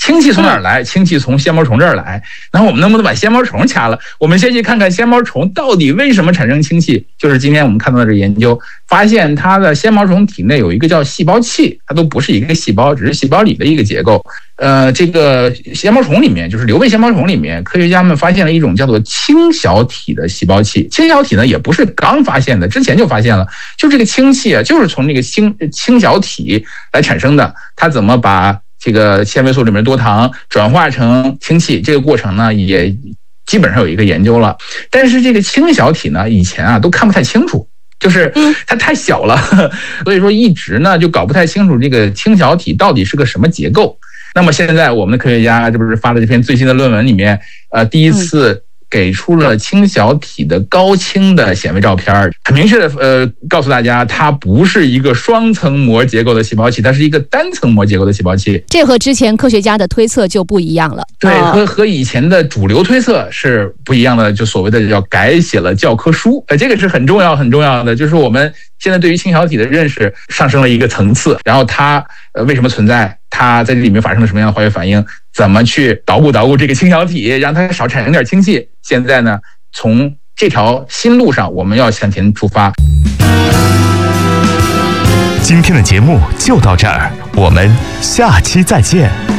氢气从哪儿来？氢气从纤毛虫这儿来。然后我们能不能把纤毛虫掐了？我们先去看看纤毛虫到底为什么产生氢气。就是今天我们看到的这个研究，发现它的纤毛虫体内有一个叫细胞器，它都不是一个细胞，只是细胞里的一个结构。这个纤毛虫里面，就是瘤背纤毛虫里面，科学家们发现了一种叫做氢小体的细胞器。氢小体呢，也不是刚发现的，之前就发现了。就这个氢气啊，就是从那个氢小体来产生的。它怎么把这个纤维素里面多糖转化成氢气，这个过程呢，也基本上有一个研究了。但是这个氢小体呢，以前啊都看不太清楚。就是它太小了，所以说一直呢就搞不太清楚这个氢小体到底是个什么结构。那么现在我们的科学家这不是发了这篇最新的论文里面，第一次给出了氢小体的高清的显微照片，很明确的告诉大家，它不是一个双层膜结构的细胞器，它是一个单层膜结构的细胞器。 这和之前科学家的推测就不一样了。 对，和以前的主流推测是不一样的，就所谓的叫改写了教科书。这个是很重要的，就是我们现在对于氢小体的认识上升了一个层次，然后它为什么存在，它在这里面发生了什么样的化学反应，怎么去捣鼓这个氢小体，让它少产生点氢气。现在呢，从这条新路上我们要向前出发。 今天的节目就到这儿，我们下期再见。